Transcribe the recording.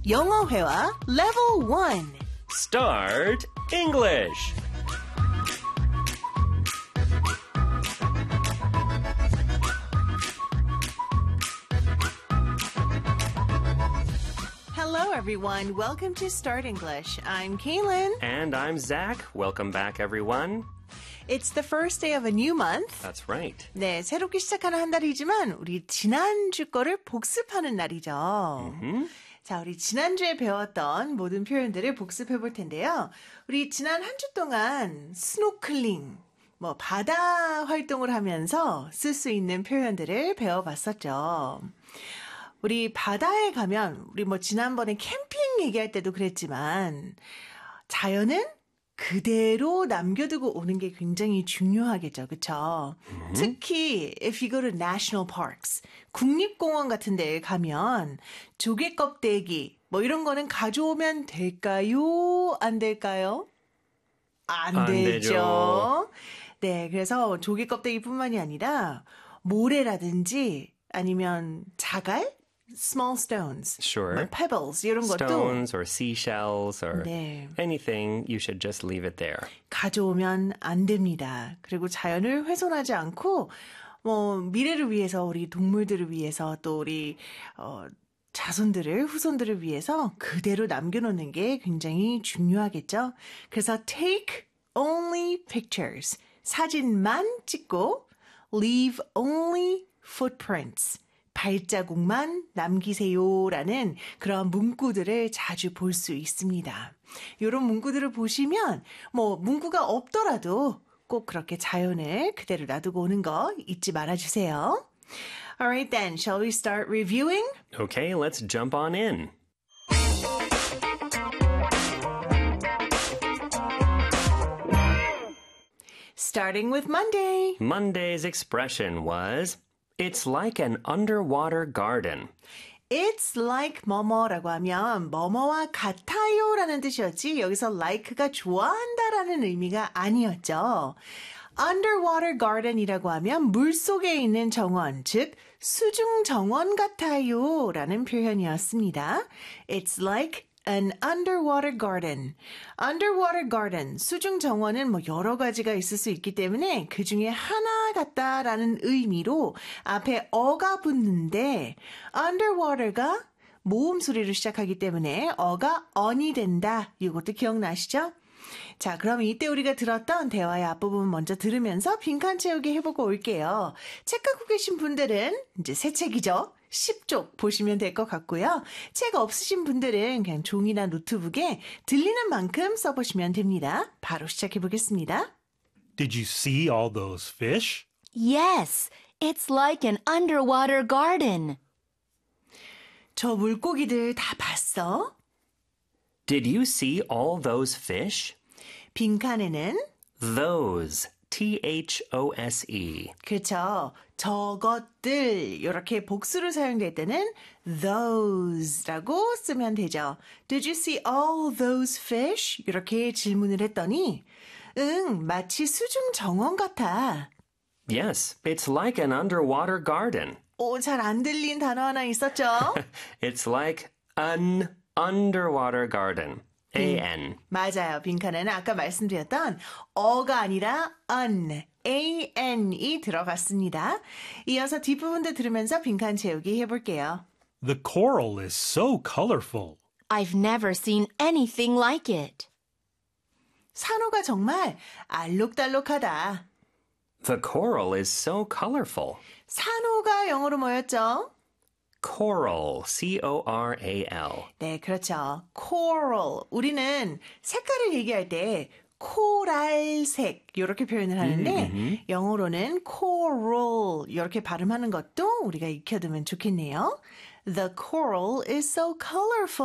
영어 회화 Level 1. Start English. Hello, everyone. Welcome to Start English. I'm Kaylin. And I'm Zach. Welcome back, everyone. It's the first day of a new month. That's right. 네, 새롭게 시작하는 한 달이지만 우리 지난주 거를 복습하는 날이죠. 자, 우리 지난주에 배웠던 모든 표현들을 복습해 볼 텐데요. 우리 지난 한 주 동안 스노클링, 바다 활동을 하면서 쓸 수 있는 표현들을 배워봤었죠. 우리 바다에 가면 우리 지난번에 캠핑 얘기할 때도 그랬지만 자연은 그대로 남겨두고 오는 게 굉장히 중요하겠죠. 그렇죠? 특히 if you go to national parks, 국립공원 같은 데에 가면 조개 껍데기 이런 거는 가져오면 될까요? 안 될까요? 안 되죠. 되죠. 네, 그래서 조개 껍데기뿐만이 아니라 모래라든지 아니면 자갈? Small stones, Sure. pebbles 이런 것도 Stones or seashells or 네. anything, you should just leave it there. 가져오면 안 됩니다. 그리고 자연을 훼손하지 않고 미래를 위해서 우리 동물들을 위해서 또 우리 자손들을 후손들을 위해서 그대로 남겨놓는 게 굉장히 중요하겠죠. 그래서 take only pictures, 사진만 찍고 leave only footprints, 발자국만 남기세요라는 그런 문구들을 자주 볼 수 있습니다. 이런 문구들을 보시면 문구가 없더라도 꼭 그렇게 자연을 그대로 놔두고 오는 거 잊지 말아주세요. Alright then, shall we start reviewing? Okay, let's jump on in. Starting with Monday. Monday's expression was, it's like an underwater garden. It's like 뭐뭐라고 하면 뭐뭐와 같아요라는 뜻이었지 여기서 like가 좋아한다라는 의미가 아니었죠. Underwater garden이라고 하면 물속에 있는 정원, 즉 수중 정원 같아요라는 표현이었습니다. It's like an underwater garden. Underwater garden, 수중 정원은 여러 가지가 있을 수 있기 때문에 그 중에 하나 같다라는 의미로 앞에 어가 붙는데 underwater가 모음 소리로 시작하기 때문에 어가 on이 된다. 이것도 기억나시죠? 자, 그럼 이때 우리가 들었던 대화의 앞부분 먼저 들으면서 빈칸 채우기 해보고 올게요. 책 갖고 계신 분들은 이제 새 책이죠. 10쪽 보시면 될 것 같고요. 책 없으신 분들은 그냥 종이나 노트북에 들리는 만큼 써보시면 됩니다. 바로 시작해 보겠습니다. Did you see all those fish? Yes, it's like an underwater garden. 저 물고기들 다 봤어? Did you see all those fish? 빈칸에는 Those. Those. 그렇죠. 저것들 이렇게 복수로 사용될 때는 those라고 쓰면 되죠. Did you see all those fish? 이렇게 질문을 했더니 응, 마치 수중 정원 같아. Yes, it's like an underwater garden. 잘 안 들린 단어 하나 있었죠? It's like an underwater garden. A-N. 맞아요. 빈칸에는 아까 말씀드렸던 어가 아니라 A-N이 들어갔습니다. 이어서 뒷부분도 들으면서 빈칸 채우기 해볼게요. The coral is so colorful. I've never seen anything like it. 산호가 정말 알록달록하다. The coral is so colorful. 산호가 영어로 뭐였죠? Coral. C-O-R-A-L. 네, 그렇죠. coral. 우리는 색깔을 얘기할 때 코랄색 이렇게 표현을 하는데 영어로는 coral 이렇게 발음하는 것도 우리가 익혀두면 좋겠네요. The coral is so colorful.